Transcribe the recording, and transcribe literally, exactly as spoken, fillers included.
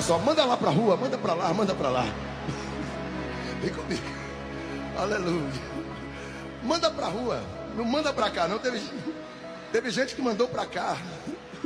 só, manda lá para a rua, manda para lá, manda para lá. Vem comigo. Aleluia. Manda para a rua, não manda para cá, não. Teve, teve gente que mandou para cá.